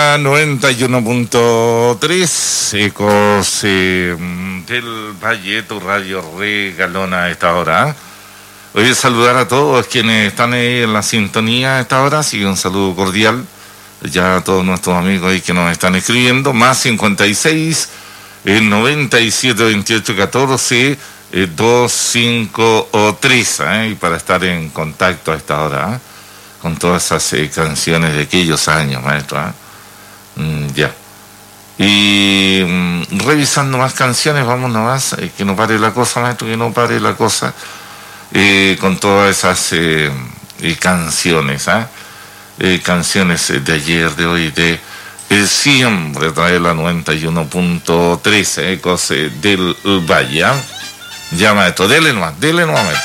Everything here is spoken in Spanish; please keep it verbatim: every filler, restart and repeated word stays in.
la noventa y uno punto tres, Ecos eh, del Valle, tu radio regalona a esta hora. Voy a saludar a todos quienes están ahí en la sintonía a esta hora, así que un saludo cordial ya a todos nuestros amigos ahí que nos están escribiendo. Más cincuenta y seis, eh, noventa y siete, veintiocho, catorce, eh, dos, cinco o tres, eh, y para estar en contacto a esta hora, ¿eh? Con todas esas eh, canciones de aquellos años, maestro, ¿eh? Mm, ya. Y mm, revisando más canciones, vamos nomás, eh, que no pare la cosa, maestro, que no pare la cosa, eh, con todas esas eh, eh, canciones, ¿eh? Eh, canciones eh, de ayer, de hoy, de eh, siempre trae la noventa y uno punto tres, Ecos eh, del Valle, ¿eh? Ya, maestro, dele nomás, dele nomás, maestro.